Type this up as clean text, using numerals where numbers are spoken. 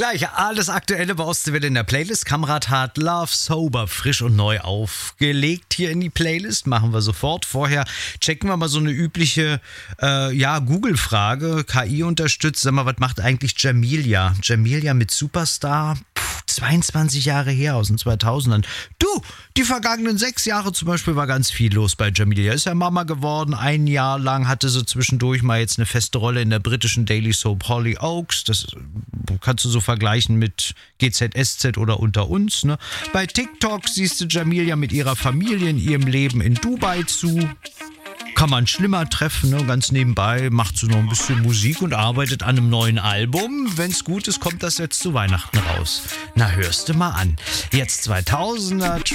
Gleich alles Aktuelle baust du wieder in der Playlist. Kamrat Hart Love Sober, frisch und neu aufgelegt hier in die Playlist. Machen wir sofort. Vorher checken wir mal so eine übliche Google-Frage. KI unterstützt. Sag mal, was macht eigentlich Jamelia? Jamelia mit Superstar? 22 Jahre her, aus den 2000ern. Du, die vergangenen 6 Jahre zum Beispiel war ganz viel los bei Jamelia. Ist ja Mama geworden, 1 Jahr lang hatte sie zwischendurch mal jetzt eine feste Rolle in der britischen Daily Soap Hollyoaks. Das kannst du so vergleichen mit GZSZ oder Unter uns. Ne? Bei TikTok siehst du Jamelia mit ihrer Familie in ihrem Leben in Dubai zu. Kann man schlimmer treffen, ne? Ganz nebenbei macht sie noch ein bisschen Musik und arbeitet an einem neuen Album. Wenn es gut ist, kommt das jetzt zu Weihnachten raus. Na, hörst du mal an. Jetzt 2000er